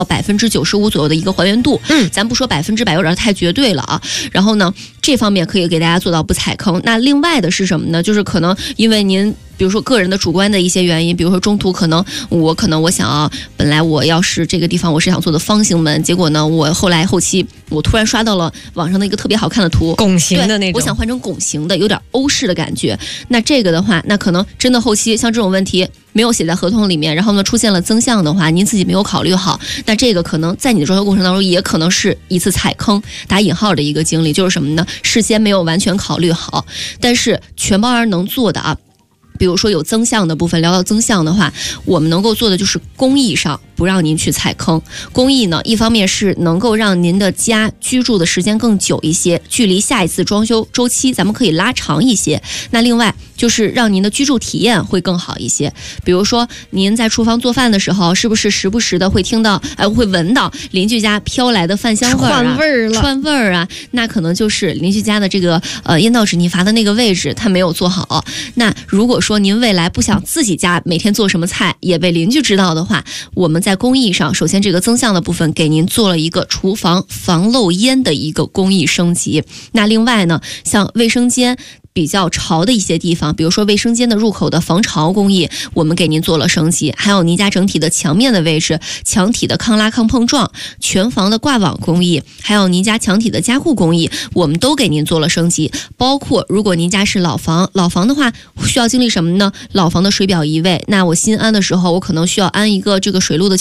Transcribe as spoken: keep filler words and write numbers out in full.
百分之九十五左右的一个还原度。 嗯， 咱不说百分之百有点太绝对了啊。然后呢，这方面可以给大家做到不踩坑。那另外的是什么呢？就是可能因为您比如说个人的主观的一些原因，比如说中途可能我可能我想要本来我要是这个地方我是想做的方形门，结果呢我后来后期我突然刷到了网上的一个特别好看的图， 拱形的那种， 我想换成拱形的，有点欧式的感觉。那这个的话，那可能真的后期像这种问题没有写在合同里面，然后呢出现了增项的话，您自己没有考虑好，那这个可能在你的装修过程当中也可能是一次踩坑打引号的一个经历，就是什么呢？事先没有完全考虑好，但是全包而能做的啊。比如说有增项的部分，聊到增项的话，我们能够做的就是工艺上不让您去踩坑。工艺呢，一方面是能够让您的家居住的时间更久一些，距离下一次装修周期咱们可以拉长一些。那另外就是让您的居住体验会更好一些。比如说您在厨房做饭的时候，是不是时不时的会听到，哎、呃，会闻到邻居家飘来的饭香味儿啊， 串味儿了， 串味儿啊，那可能就是邻居家的这个呃烟道止逆阀的那个位置它没有做好。那如果说您未来不想自己家每天做什么菜也被邻居知道的话，我们在工艺上首先这个增项的部分给您做了一个厨房防漏烟的一个工艺升级。那另外呢，像卫生间比较潮的一些地方，比如说卫生间的入口的防潮工艺，我们给您做了升级，还有您家整体的墙面的位置，墙体的抗拉抗碰撞，全房的挂网工艺，还有您家墙体的加固工艺，我们都给您做了升级。包括如果您家是老房，老房的话需要经历什么呢？老房的水表移位，那我新安的时候我可能需要安一个这个水路的